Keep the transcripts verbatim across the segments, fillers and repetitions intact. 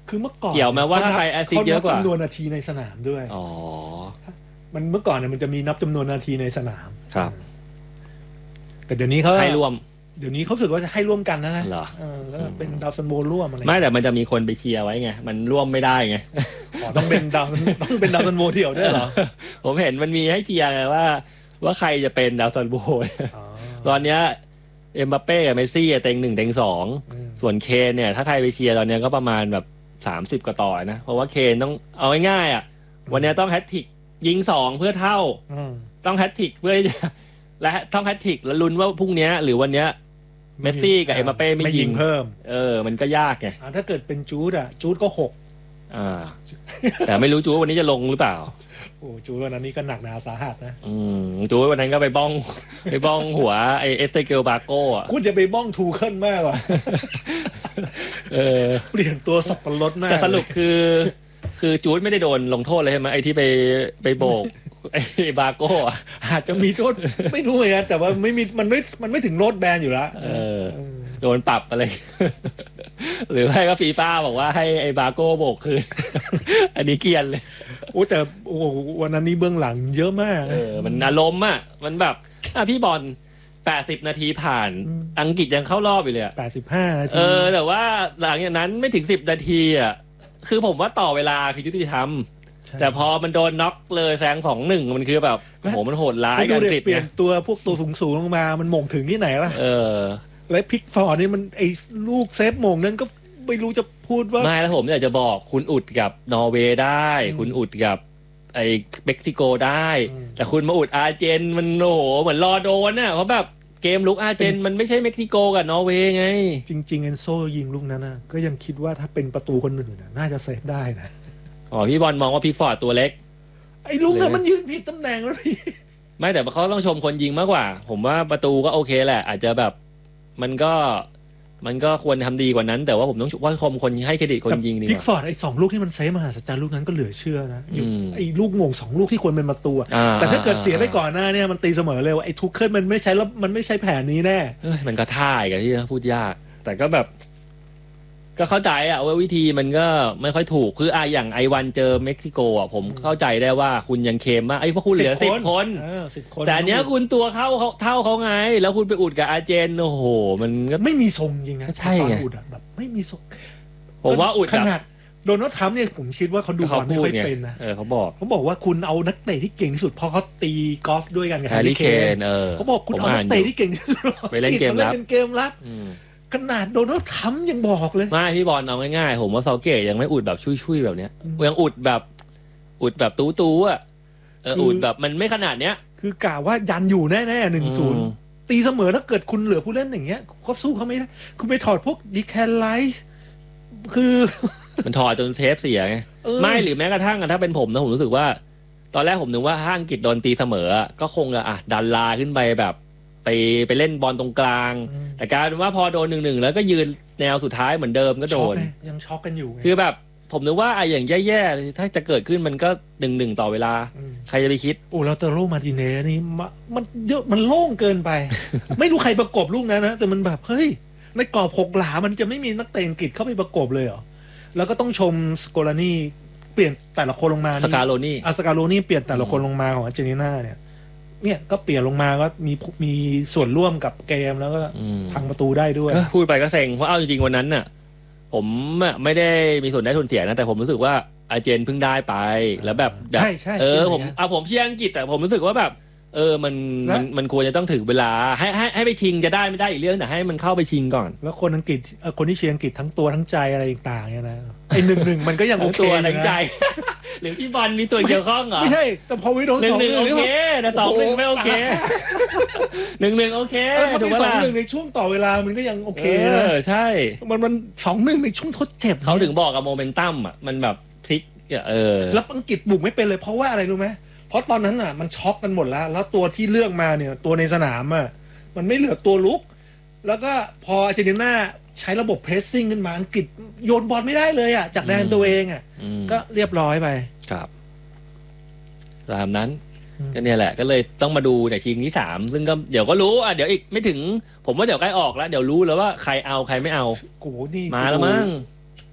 คือเมื่อก่อนเกี่ยวไหมว่าถ้าใครแอสซิสต์เยอะกว่าเขานับจำนวนนาทีในสนามด้วยอ๋อมันเมื่อก่อนเนี่ยมันจะมีนับจำนวนนาทีในสนามครับแต่เดี๋ยวนี้เขาให้ร่วมเดี๋ยวนี้เขาสึกว่าจะให้ร่วมกันนะนะเหรอเออแล้วเป็นดาวซันโวร่วมอะไรไม่แต่มันจะมีคนไปเชียร์ไว้ไงมันร่วมไม่ได้ไงอ๋อต้องเป็นดาวต้องเป็นดาวซันโวเดี่ยวด้วยเหรอผมเห็นมันมีให้เชียร์ไงว่าว่าใครจะเป็นดาวซันโวตอนเนี้ยเอ็มบัปเป้กับเมสซี่เต็งหนึ่งเต็งสองส่วนเคนเนี่ยถ้าใครไปเชียร์ตอนนี้ก็ประมาณแบบสามสิบกว่าต่อนะเพราะว่าเคนต้องเอาง่ายๆอ่ะวันนี้ต้องแฮตทริกยิงสองเพื่อเท่าต้องแฮตทริกเพื่อและต้องแฮตทริกแล้วลุ้นว่าพรุ่งนี้หรือวันนี้เมสซี่กับเอ็มบัปเป้ไม่ยิงเพิ่มเออมันก็ยากไงถ้าเกิดเป็นจูดอ่ะจูดก็หกอ่าแต่ไม่รู้จูดวันนี้จะลงหรือเปล่าโอ้จูวันนั้นนี่ก็หนักหนาสาหัสนะอืมจูวันนั้นก็ไปบ้องไปบ้องหัวไอเอสเตเกลบาโก้อ่ะคุณจะไปบ้องทูเคิลมากว่ะเออเปลี่ยนตัวสับปะรดมากแต่สรุปคือคือจูดไม่ได้โดนลงโทษเลยใช่ไหมไอที่ไปไปโบกไอบาโก้อ่ะอาจจะมีโทษไม่รู้เหมือนกันแต่ว่าไม่มีมันไม่มันไม่ถึงโทษแบนอยู่แล้วเออโดนปรับอะไรหรือให้ก็ฟีฟ่าบอกว่าให้ไอ้บาโก้โบกคืนอันนี้เกียนเลยโอ้แต่โอ้วันนั้นนี่เบื้องหลังเยอะมากเออมันอารมณ์อ่ะมันแบบอ่ะพี่บอลแปดสิบนาทีผ่านอังกฤษยังเข้ารอบอยู่เลยแปดสิบห้านาทีเออแต่ว่าหลังจากนั้นไม่ถึงสิบนาทีอ่ะคือผมว่าต่อเวลาคือยุติธรรมแต่พอมันโดนน็อกเลยแซงสองหนึ่งมันคือแบบโหมันโหดร้ายกันติดเปลี่ยนตัวพวกตัวสูงสูงลงมามันมงถึงที่ไหนล่ะเออและพิกฟอร์ดนี่มันไอ้ลูกเซฟมงนั้นก็ไม่รู้จะพูดว่าไม่แล้วผมอยากจะบอกคุณอุดกับนอร์เวย์ได้คุณอุดกับไอ้เม็กซิโกได้แต่คุณมาอุดอาร์เจนมันโอ้โหเหมือนรอโดนน่ะเพราะแบบเกมลุกอาร์เจนมันไม่ใช่เม็กซิโกกับนอร์เวย์ไงจริงๆเอนโซยิงลูกนั้นนะก็ยังคิดว่าถ้าเป็นประตูคนอื่นน่าจะเซฟได้นะอ๋อพี่บอลมองว่าพิกฟอร์ดตัวเล็กไอ้ลูกนั้นมันยืนผิดตำแหน่งแล้วพี่ไม่แต่เขาต้องชมคนยิงมากกว่าผมว่าประตูก็โอเคแหละอาจจะแบบมันก็มันก็ควรทำดีกว่านั้นแต่ว่าผมต้องว่าชมคนให้เครดิตคนยิงดีกว่าพิกฟอร์ดไอ้สองลูกที่มันเซฟมหาศาลลูกนั้นก็เหลือเชื่อนะไอ้ลูกโมงสองลูกที่ควรเป็นประตูแต่ถ้าเกิดเสียไปก่อนหน้าเนี่ยมันตีเสมอเลยว่าไอ้ทุกเคิลมันไม่ใช่แล้วมันไม่ใช่แผนนี้แน่มันก็ท่ายกับที่พูดยากแต่ก็แบบก็เข้าใจอะว่าวิธีมันก็ไม่ค่อยถูกคืออะอย่างไอวันเจอเม็กซิโกอะผมเข้าใจได้ว่าคุณยังเคมว่าไอ้พวกคุณเหลือสิบคนแต่อันเนี้ยคุณตัวเข้าเขาเท่าเขาไงแล้วคุณไปอุดกับอาร์เจนโอ้โหมันก็ไม่มีทรงจริงนะใช่ไงอุดแบบไม่มีทรงผมว่าอุดขนาดโดนัลด์ทรัมป์เนี่ยผมคิดว่าเขาดูบอลไม่ค่อยเป็นนะเออเขาบอกเขาบอกว่าคุณเอานักเตะที่เก่งที่สุดพอเขาตีกอล์ฟด้วยกันกับแฮร์รี่เคนเขาบอกคุณเอานักเตะที่เก่งที่สุดไปเล่นเกมรับเกมรับขนาดโดนัลด์ทรัมป์ยังบอกเลยไม่พี่บอลเอาง่ายๆผมว่าเซาเกตยังไม่อุดแบบชุยๆแบบเนี้ยยังอุดแบบอุดแบบตู้ๆอ่ะเอออุดแบบมันไม่ขนาดเนี้ยคือกะว่ายันอยู่แน่ๆหนึ่งศูนย์ตีเสมอถ้าเกิดคุณเหลือผู้เล่นอย่างเงี้ยก็สู้เขาไม่ได้คุณไปถอดพวกดิแคนไลท์คือมันถอดจนเทปเสียไงไม่หรือแม้กระทั่งถ้าเป็นผมนะผมรู้สึกว่าตอนแรกผมนึกว่าถ้าอังกฤษโดนตีเสมอก็คงจะอ่ะดันลาขึ้นไปแบบไปไปเล่นบอลตรงกลางแต่กลายเป็นว่าพอโดนหนึ่งหนึ่งแล้วก็ยืนแนวสุดท้ายเหมือนเดิมก็โดนยังช็อกกันอยู่คือแบบผมนึกว่าไอ้อย่างแย่ๆถ้าจะเกิดขึ้นมันก็หนึ่งหนึ่งต่อเวลาใครจะไปคิดโอ้แล้วเตโรมาร์ติเนสนี่มันเยอะมันโล่งเกินไป ไม่รู้ใครประกบลูกนั้นนะแต่มันแบบเฮ้ยในกรอบหกหลามันจะไม่มีนักเตะอังกฤษเข้าไปประกบเลยเหรอแล้วก็ต้องชมสโกลานี่เปลี่ยนแต่ละคนลงมาสกาโลนี่อ่ะสกาโลนี่เปลี่ยนแต่ละคนลงมาของอาร์เจนตินาเนี่ยเนี่ยก็เปลี่ยนลงมาก็มีมีส่วนร่วมกับเกมแล้วก็พังประตูได้ด้วยพูดไปก็เซ็งเพราะเอาจริงๆวันนั้นน่ะผมไม่ได้มีส่วนได้ส่วนเสียนะแต่ผมรู้สึกว่าอาร์เจนเพิ่งได้ไปแล้วแบบใช่ใช่เออผมเอาผมเชียร์อังกฤษแต่ผมรู้สึกว่าแบบเออมันมันมันควรจะต้องถึงเวลาให้ให้ให้ไปชิงจะได้ไม่ได้อีกเรื่องแต่ให้มันเข้าไปชิงก่อนแล้วคนอังกฤษคนที่เชียร์อังกฤษทั้งตัวทั้งใจอะไรต่างๆเนี่ยนะไอ้หนึ่งหนึ่งมันก็ยังโอเคตัวทั้งใจหรือพี่บอลมีส่วนเกี่ยวข้องเหรอไม่ใช่แต่พอวิโดนสองหนึ่งโอเคแต่สองหนึ่งไม่โอเคหนึ่งหนึ่งโอเคถูกป่ะสองหนึ่งในช่วงต่อเวลามันก็ยังโอเคนะเออใช่มันมันสองหนึ่งในช่วงทดเจ็บเขาถึงบอกกับโมเมนตัมอ่ะมันแบบพลิกเออแล้วอังกฤษบุกไม่เป็นเลยเพราะว่าอะไรรู้ไหมเพราะตอนนั้นอ่ะมันช็อกกันหมดแล้วแล้วตัวที่เลือกมาเนี่ยตัวในสนามอ่ะมันไม่เหลือตัวลุกแล้วก็พออาร์เจนตินาใช้ระบบเพรสซิ่งขึ้นมาอังกฤษโยนบอลไม่ได้เลยอ่ะจากแดนตัวเองอ่ะก็เรียบร้อยไปครับตามนั้นก็เนี่ยแหละก็เลยต้องมาดูในชิงที่สามซึ่งก็เดี๋ยวก็รู้อ่ะเดี๋ยวอีกไม่ถึงผมว่าเดี๋ยวใกล้ออกแล้วเดี๋ยวรู้แล้วว่าใครเอาใครไม่เอาโอ้โหนี่มาแล้วมั้ง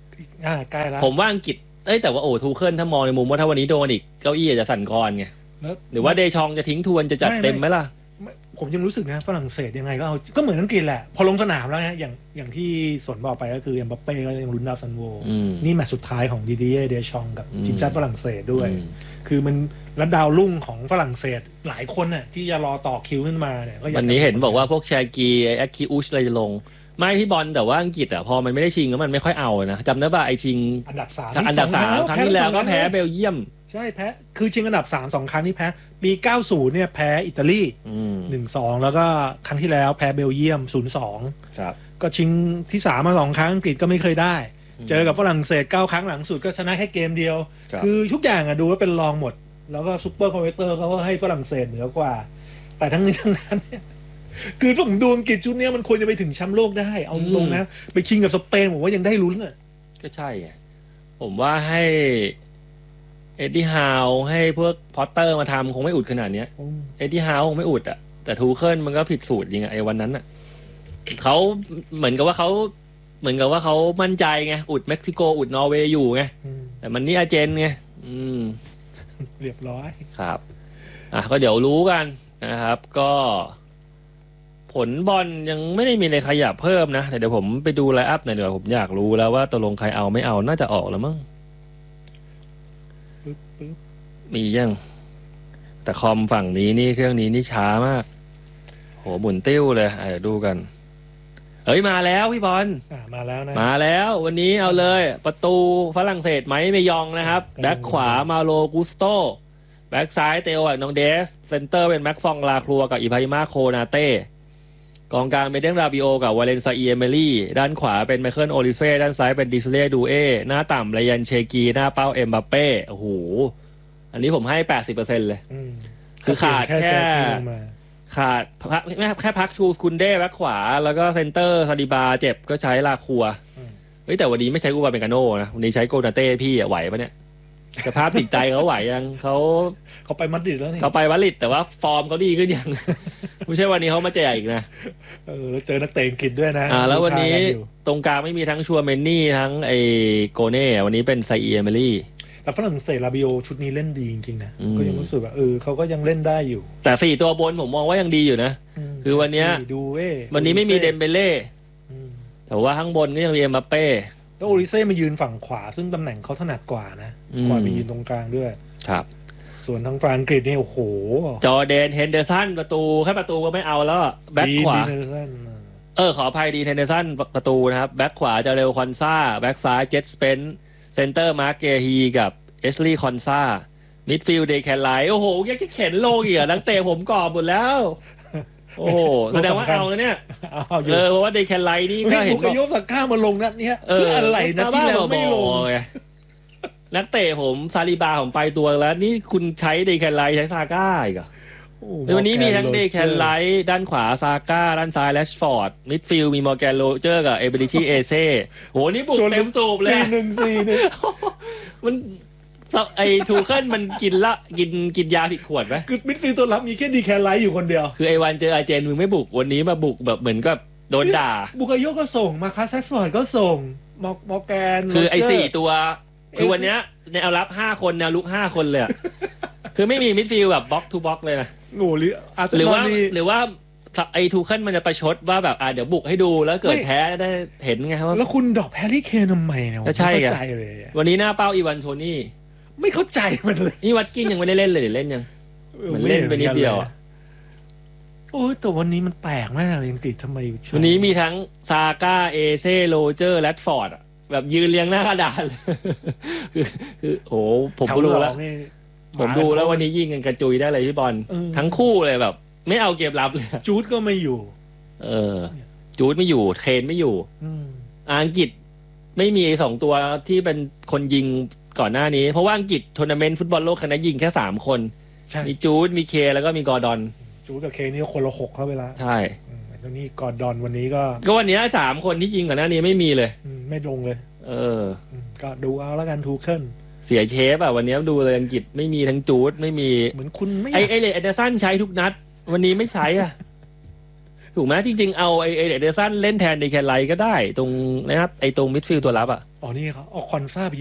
อ่าใกล้แล้วผมว่าอังกฤษเอ้ยแต่ว่าโอ้ทูเคิลถ้ามองในมุมว่าถ้าวันนี้โดนอีกเก้าอี้อาจจะสั่นคลอนไงหรือว่าเดชองจะทิ้งทวนจะจัดเต็มไหมล่ะผมยังรู้สึกนะฝรั่งเศสยังไงก็เอาก็เหมือนอังกฤษแหละพอลงสนามแล้วนะอย่างอย่างที่สวนบอกไปก็คือเอ็มบัปเป้ก็ยังลุ้นดาวซันโวนี่แมตช์สุดท้ายของดีดีเอเดชองกับทีมชาติฝรั่งเศสด้วยคือมันแล้วดาวรุ่งของฝรั่งเศสหลายคนน่ะที่จะรอต่อคิวขึ้นมาเนี่ยวันนี้เห็นบอกว่าพวกแชกีแอคคิอุชอะไรจะลงไม่พี่บอลแต่ว่าอังกฤษอ่ะพอมันไม่ได้ชิงแล้วมันไม่ค่อยเอานะจำได้ป่ะไอชิงอันดับสามอันดับสามครั้งที่แล้วก็แพ้เบลเยียมใช่แพ้คือชิงอันดับสามสองครั้งนี่แพ้ปีเก้าสิบเนี่ยแพ้อิตาลีหนึ่งสองแล้วก็ครั้งที่แล้วแพ้เบลเยียมศูนย์สองครับก็ชิงที่สามมาสองครั้งอังกฤษก็ไม่เคยได้เจอกับฝรั่งเศสเก้าครั้งหลังสุดก็ชนะแค่เกมเดียวคือทุกอย่างอ่ะดูว่าเป็นรองหมดแล้วก็ซุปเปอร์คอมพิวเตอร์เขาก็ให้ฝรั่งเศสเหนือกว่าแต่ทั้งนี้ทั้งนั้นเนี่ยคือผมดูอังกฤษชุดนี้มันควรจะไปถึงแชมป์โลกได้เอาตรงนะไปชิงกับสเปนผมว่ายังได้ลุ้นอ่ะก็ใช่ไงผมว่าให้เอ็ดดี้ฮาวให้พวกพอตเตอร์มาทำคงไม่อุดขนาดนี้เอ็ดดี้ฮาวคงไม่อุดอ่ะแต่ทูเคิลมันก็ผิดสูตรจริงไอ้วันนั้นอ่ะเขาเหมือนกับว่าเขาเหมือนกับว่าเขามั่นใจไงอุดเม็กซิโกอุดนอร์เวย์อยู่ไงแต่มันนี่อาร์เจนไงอืมเรียบร้อยครับอ่ะก็เดี๋ยวรู้กันนะครับก็ผลบอลยังไม่ได้มีอะไรขยับเพิ่มนะแต่เดี๋ยวผมไปดูไลน์อัพหน่อยเดี๋ยวผมอยากรู้แล้วว่าตกลงใครเอาไม่เอาน่าจะออกแล้วมั้งมียังแต่คอมฝั่งนี้นี่เครื่องนี้นี่ช้ามากโหหมุนติ้วเลยเดี๋ยวดูกันเอ้ยมาแล้วพี่บอลมาแล้วนะมาแล้ววันนี้เอาเลยประตูฝรั่งเศสไหมเมยองนะครับแบ็คขวามาโลกุสโตแบ็คซ้ายเตโอกับน้องเดสเซนเตอร์เป็นแม็กซองลาครัวกับอิพายิมาโคนาเต้กองกลางเป็นเดนราบิโอกับวาเลนซาอีเอเมลี่ด้านขวาเป็นไมเคิลโอลิเซ่ด้านซ้ายเป็นดิสเลดูเอหน้าต่ำไรยันเชกีหน้าเป้าเอ็มบัปเป้โอ้โหอันนี้ผมให้ แปดสิบเปอร์เซ็นต์ เลยคือขาดแค่ขาดแค่พักชูสคุนเด้แบ็คขวาแล้วก็เซนเตอร์ซาดิบาเจ็บก็ใช้ลาคัวเฮ้ยแต่วันนี้ไม่ใช้กูบาเบกาโน่นะวันนี้ใช้โกนาเต้พี่ไหวปะเนี่ยสภาพจิตใจเขาไหวยังเขาเขาไปมาดริดแล้วนี่เขาไปมาดริดแต่ว่าฟอร์มเขาดีขึ้นยังไม่ใช่วันนี้เขามาแจกอีกนะเออแล้วเจอนักเตะอังกฤษด้วยนะอ่าแล้ววันนี้ตรงกลางไม่มีทั้งชัวเมนนี่ทั้งไอโกเน่วันนี้เป็นไซอีเอเมลี่แต่ฝรั่งเศสลาบิโอชุดนี้เล่นดีจริงๆนะก็ยังรู้สึกว่าเออเขาก็ยังเล่นได้อยู่แต่สี่ตัวบนผมมองว่ายังดีอยู่นะคือวันนี้ดูเว้วันนี้ไม่มีเดมเบเล่แต่ว่าข้างบนก็ยังมีเอ็มบัปเป้แล้วโอลิเซ่มายืนฝั่งขวาซึ่งตำแหน่งเขาถนัดกว่านะกว่าไปยืนตรงกลางด้วยครับส่วนทางฝั่งอังกฤษนี่โอ้โหจอร์แดนเฮนเดอร์สันประตูแค่ประตูก็ไม่เอาแล้วแบ็คขวาเออขออภัยดีเฮนเดอร์สันประตูนะครับแบ็คขวาจะเร็วคอนซ่าแบ็คซ้ายเจ็ตสเปนเซนเตอร์มาร์เกฮีกับเอชลีย์คอนซ่ามิดฟิลด์เดย์แคนไลท์โอ้โหยังจะเข็นโลกอีกอ่ะนักเตะผมกรอบหมดแล้วโอ้โหแสดงว่าเอาแล้วเนี่ยเออเพราะว่าเดย์แคนไลท์นี่ก็เห็นบอกโยสักก้ามาลงนัดเนี้ยเพื่ออะไรนะที่แล้วไม่ลงนักเตะผมซาลิบาผมไปตัวแล้วนี่คุณใช้เดย์แคนไลท์ใช้ซาก้าอีกอ่ะวันนี้มีทั้งเดย์แคนไลท์ด้านขวาซาก้าด้านซ้ายแรชฟอร์ดมิดฟิลด์มีมอร์แกนโรเจอร์กับเอเบริชีเอเซ่โหนี่บุกเต็มสูบเลยสี่หนึ่งสี่หนึ่งมันไอ้ทูเคิลมันกินละกินกินยาผิดขวดไหมคือมิดฟิลด์ตัวรับมีแค่ดีแคนไลท์อยู่คนเดียวคือไอ้วันเจออาร์เจนมึงไม่บุกวันนี้มาบุกแบบเหมือนกับโดนด่าบุกโยก็ส่งมาคาซัฟฟอร์ดก็ส่งมอมอแกนคือไอ้สี่ตัวคือวันนี้ในเอารับห้าคนแนวลุกห้าคนเลยคือไม่มีมิดฟิลด์แบบบล็อกทูบล็อกเลยนะโง่หรือหรือว่าหรือว่าไอ้ทูเคิลมันจะประชดว่าแบบอ่าเดี๋ยวบุกให้ดูแล้วเกิดแพ้ได้เห็นไงว่าแล้วคุณดอกแฮร์รี่เคนทำไมเนี่ยไม่เข้าใจเลยวันนี้หน้าเป้าอีวานโทนี่ไม่เข้าใจมันเลยนี่วัดกิ้งยังไม่ได้เล่นเลยเดี๋ยวเล่นยังมันเล่นไปนิดเดียวโอ้ยแต่วันนี้มันแปลกมากเลยอังกฤษทำไมวันนี้มีทั้งซาก้าเอเซ่โรเจอร์แรดฟอร์ดแบบยืนเรียงหน้ากระดานคือคือโหผมดูแล้วผมดูแล้ววันนี้ยิงกันกระจุยได้เลยพี่บอลทั้งคู่เลยแบบไม่เอาเกมรับเลยจูดก็ไม่อยู่เออจูดไม่อยู่เคนไม่อยู่อังกฤษไม่มีสองตัวที่เป็นคนยิงก่อนหน้านี้เพราะว่าอังกฤษทัวร์นาเมนต์ฟุตบอลโลกคณะยิงแค่สามคนมีจูดมีเคแล้วก็มีกอร์ดอนจูดกับเคนี่คนละหกเข้าไปแล้วใช่ตอนนี้กอร์ดอนวันนี้ก็ก็วันนี้สามคนที่ยิงก่อนหน้านี้ไม่มีเลยไม่ลงเลยเออก็ดูเอาแล้วกันทูเคิลเสียเชฟอ่ะวันนี้ดูเลยอังกฤษไม่มีทั้งจูดไม่มีเหมือนคุณไม่ไอไอเลดเอเดอร์สันใช้ทุกนัดวันนี้ไม่ใช้อ่ะถูกไหมจริงๆเอาไอเอเดอร์สันเล่นแทนเดแคนไลก็ได้ตรงนะครับไอตรงมิดฟิลด์ตัวรับอ่ะอ๋อนี่เขาเอาคอนซ่าไป